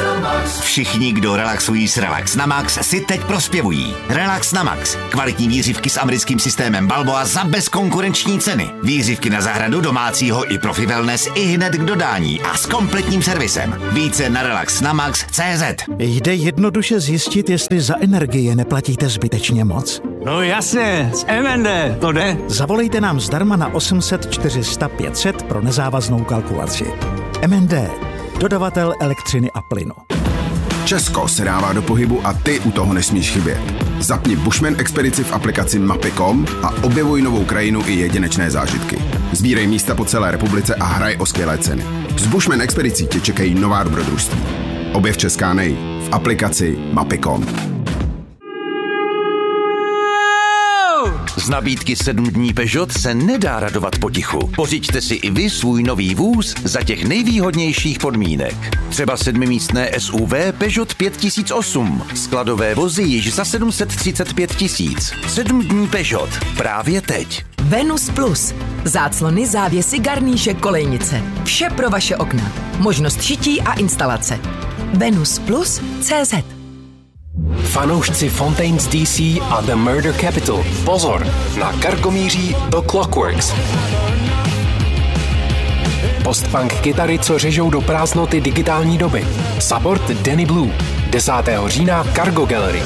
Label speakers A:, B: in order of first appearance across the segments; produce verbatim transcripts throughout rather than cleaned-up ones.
A: Všichni, kdo relaxují s Relax na Max, si teď prospěvují. Relax na Max. Kvalitní výřivky s americkým systémem Balboa za bezkonkurenční ceny. Výřivky na zahradu domácího i profi wellness i hned k dodání a s kompletním servisem. Více na relax na max tečka cé zet.
B: Jde jednoduše zjistit, jestli za energie neplatíte zbytečně moc.
C: No jasně, z M and D, to jde.
B: Zavolejte nám zdarma na osm set čtyři sta pět set pro nezávaznou kalkulaci. M and D, dodavatel elektřiny a plynu.
D: Česko se dává do pohybu a ty u toho nesmíš chybět. Zapni Bushman expedici v aplikaci mapy tečka com a objevuj novou krajinu i jedinečné zážitky. Sbírej místa po celé republice a hraj o skvělé ceny. S Bushman expedicí tě čekají nová dobrodružství. Objev Česká nej v aplikaci mapy tečka com.
A: Z nabídky sedm dní Peugeot se nedá radovat potichu. Pořiďte si i vy svůj nový vůz za těch nejvýhodnějších podmínek. Třeba sedmimístné S U V Peugeot pět tisíc osm. Skladové vozy již za sedm set třicet pět tisíc. sedm dní Peugeot. Právě teď.
E: Venus Plus. Záclony, závěsy, garníše, kolejnice. Vše pro vaše okna. Možnost šití a instalace. Venus Plus tečka cé zet.
F: Fanoušci Fontaines D C a The Murder Capital. Pozor, na Cargo míří The Clockworks. Postpunk kytary, co řežou do prázdnoty digitální doby. Support Danny Blue. desátého října Cargo Gallery.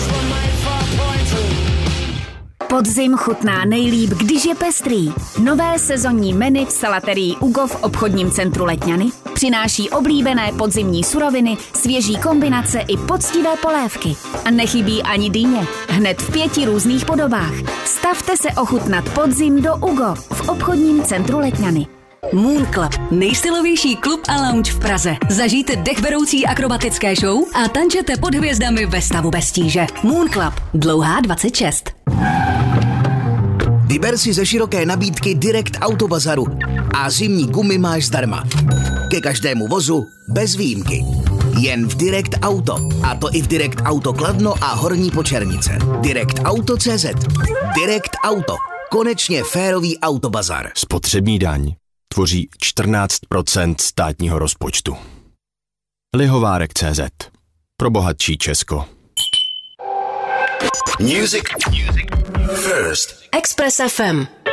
G: Podzim chutná nejlíp, když je pestrý. Nové sezonní menu v salaterii Ugo v obchodním centru Letňany přináší oblíbené podzimní suroviny, svěží kombinace i poctivé polévky. A nechybí ani dýně. Hned v pěti různých podobách. Stavte se ochutnat podzim do Ugo v obchodním centru Letňany.
H: Moon Club, nejstylovější klub a lounge v Praze. Zažijte dechberoucí akrobatické show a tančete pod hvězdami ve stavu bez tíže. Moon Club, dlouhá dvacet šest.
I: Vyber si ze široké nabídky Direct Auto Bazaru a zimní gumy máš zdarma. Ke každému vozu bez výjimky. Jen v Direct Auto. A to i v Direct Auto Kladno a Horní Počernice. Direct Auto tečka cé zet. Direct Auto. Konečně férový autobazar.
J: Spotřební daň tvoří čtrnáct procent státního rozpočtu. Lihovárek tečka cé zet. Pro bohatší Česko.
A: Music. Music. First.
H: Express F M.